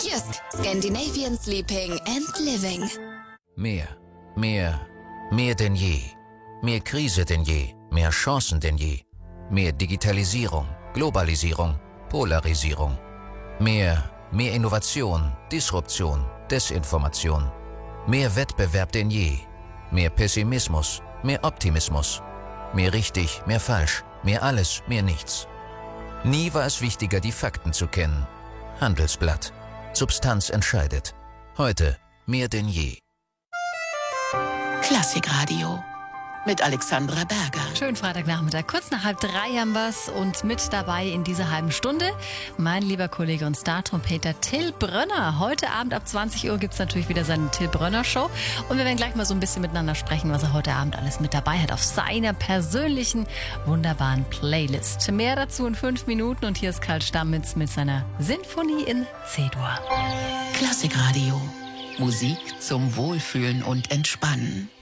Jysk, Scandinavian Sleeping and Living. Mehr denn je. Mehr Krise denn je. Mehr Chancen denn je. Mehr Digitalisierung, Globalisierung, Polarisierung. Mehr Innovation, Disruption, Desinformation. Mehr Wettbewerb denn je. Mehr Pessimismus, mehr Optimismus. Mehr richtig, mehr falsch, mehr alles, mehr nichts. Nie war es wichtiger, die Fakten zu kennen. Handelsblatt. Substanz entscheidet. Heute mehr denn je. Klassikradio mit Alexandra Berger. Schönen Freitagnachmittag. Kurz nach 2:30 haben wir's und mit dabei in dieser halben Stunde mein lieber Kollege und Star-Trompeter Till Brönner. Heute Abend ab 20 Uhr gibt's natürlich wieder seine Till Brönner Show und wir werden gleich mal so ein bisschen miteinander sprechen, was er heute Abend alles mit dabei hat auf seiner persönlichen, wunderbaren Playlist. Mehr dazu in 5 Minuten und hier ist Karl Stammitz mit seiner Sinfonie in C-Dur. Klassikradio. Musik zum Wohlfühlen und Entspannen.